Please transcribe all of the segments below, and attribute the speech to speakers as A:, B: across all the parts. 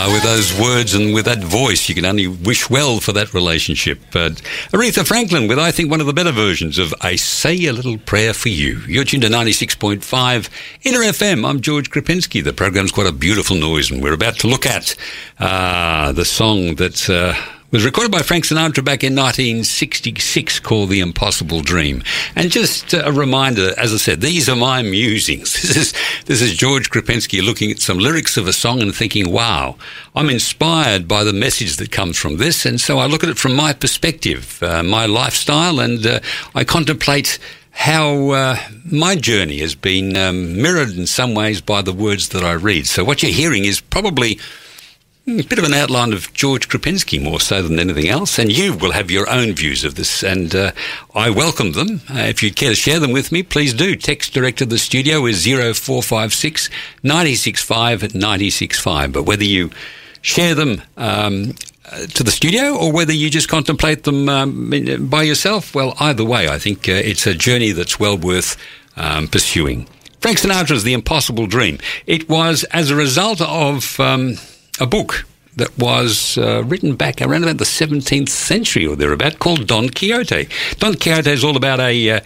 A: With those words and with that voice, you can only wish well for that relationship. Aretha Franklin with, I think, one of the better versions of I Say a Little Prayer for You. You're tuned to 96.5 Inter FM. I'm George Krapinski. The program's quite a beautiful noise, and we're about to look at the song that was recorded by Frank Sinatra back in 1966 called The Impossible Dream. And just a reminder, as I said, these are my musings. This is George Krapinski looking at some lyrics of a song and thinking, wow, I'm inspired by the message that comes from this. And so I look at it from my perspective, my lifestyle, and I contemplate how my journey has been mirrored in some ways by the words that I read. So what you're hearing is probably a bit of an outline of George Krapinski more so than anything else, and you will have your own views of this, and I welcome them. If you'd care to share them with me, please do. Text direct to the studio is 0456 965 965. But whether you share them to the studio or whether you just contemplate them by yourself, well, either way, I think it's a journey that's well worth pursuing. Frank Sinatra's The Impossible Dream. It was as a result of a book that was written back around about the 17th century or thereabout, called Don Quixote. Don Quixote is all about a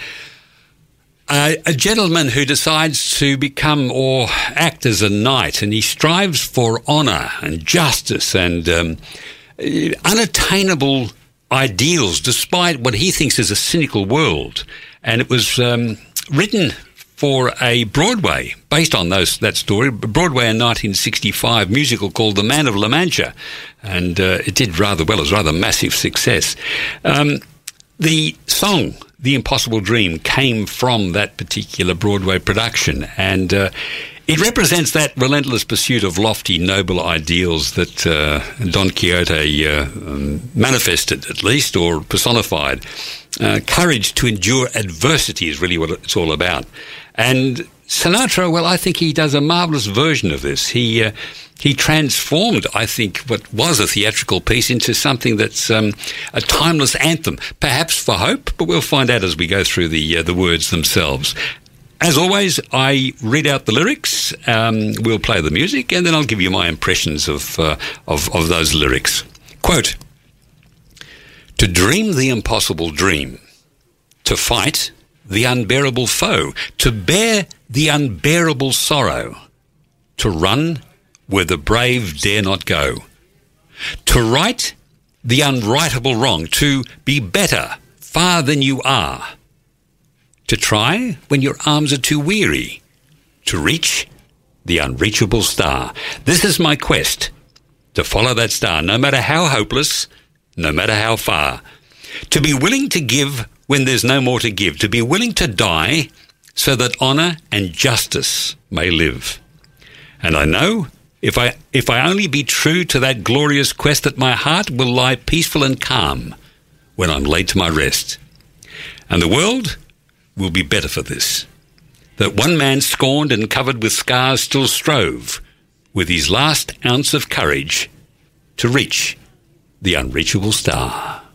A: gentleman who decides to become or act as a knight, and he strives for honour and justice and unattainable ideals despite what he thinks is a cynical world. And it was written for a Broadway, based on that story, Broadway in 1965, musical called The Man of La Mancha, and it did rather well. It was rather massive success. The song, The Impossible Dream, came from that particular Broadway production, and it represents that relentless pursuit of lofty, noble ideals that Don Quixote manifested, at least, or personified. Courage to endure adversity is really what it's all about. And Sinatra, well, I think he does a marvellous version of this. He transformed, I think, what was a theatrical piece into something that's a timeless anthem, perhaps for hope, but we'll find out as we go through the words themselves. As always, I read out the lyrics, we'll play the music, and then I'll give you my impressions of those lyrics. Quote, "To dream the impossible dream, to fight the unbearable foe, to bear the unbearable sorrow, to run where the brave dare not go, to right the unrightable wrong, to be better far than you are, to try when your arms are too weary, to reach the unreachable star. This is my quest, to follow that star, no matter how hopeless, no matter how far. To be willing to give when there's no more to give. To be willing to die so that honour and justice may live. And I know if I only be true to that glorious quest, that my heart will lie peaceful and calm when I'm laid to my rest. And the world will be better for this. That one man scorned and covered with scars still strove with his last ounce of courage to reach the unreachable star."